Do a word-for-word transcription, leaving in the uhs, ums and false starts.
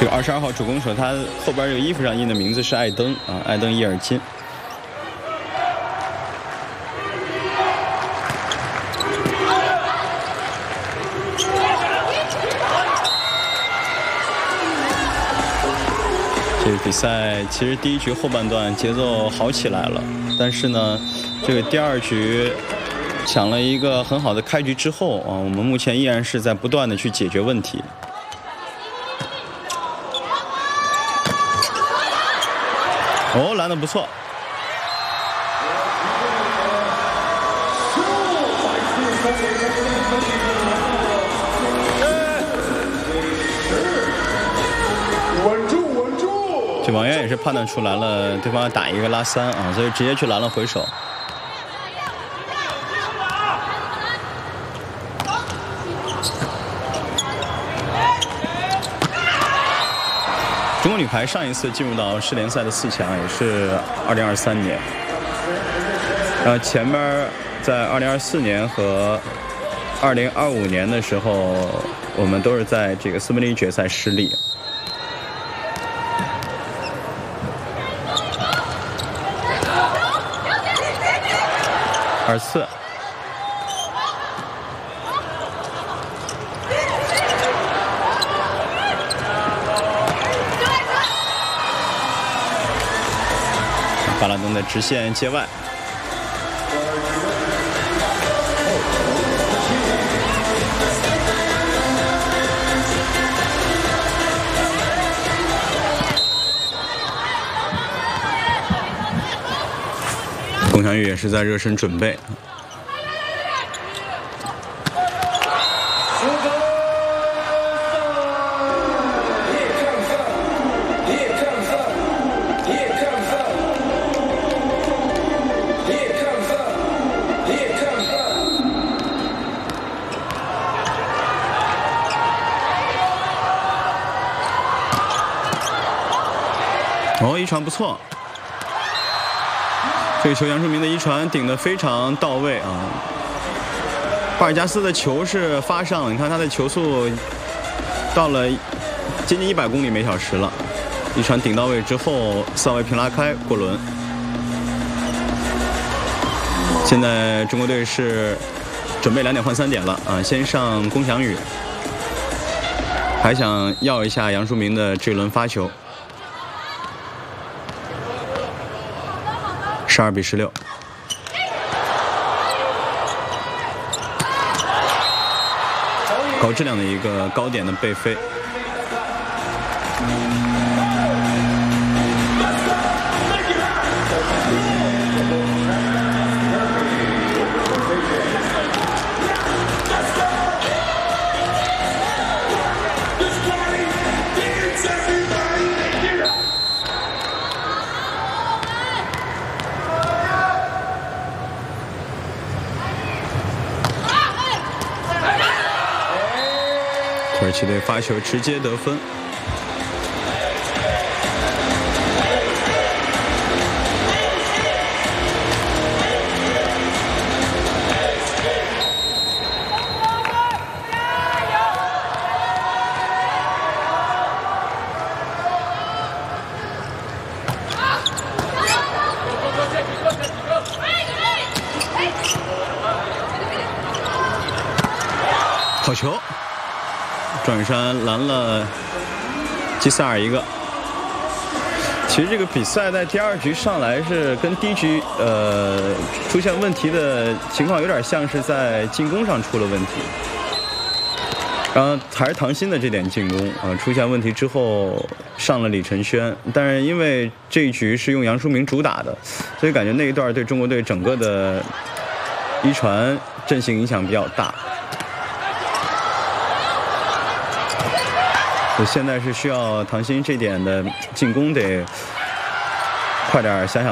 这个二十二号主攻手，他后边这个衣服上印的名字是艾登啊，艾登伊尔金。这个比赛其实第一局后半段节奏好起来了，但是呢，这个第二局抢了一个很好的开局之后啊，我们目前依然是在不断的去解决问题。 哦，拦得不错。稳住，稳住！这王源也是判断出来了，对方要打一个拉三啊，所以直接去拦了回手。中国女排上一次进入到世联赛的四强也是二零二三年，呃，前面在二零二四年和二零二五年的时候，我们都是在这个四分之一决赛失利。二次。 巴拉登的直线界外，龚翔宇也是在热身准备。 哦，一传不错，这个球杨树明的一传顶得非常到位啊！巴尔加斯的球是发上，你看他的球速到了接近一百公里每小时了，一传顶到位之后，萨维平拉开过轮。现在中国队是准备两点换三点了啊，先上龚翔宇，还想要一下杨树明的这轮发球。 十二比十六，高质量的一个高点的背飞。土耳其队发球直接得分。好球！ 赵雨山拦了基萨尔一个。其实这个比赛在第二局上来是跟第一局呃出现问题的情况有点像是在进攻上出了问题。然后还是唐鑫的这点进攻啊、呃、出现问题之后上了李承轩，但是因为这一局是用杨树明主打的，所以感觉那一段对中国队整个的一传阵型影响比较大。 现在是需要唐鑫这点的进攻得快点想想。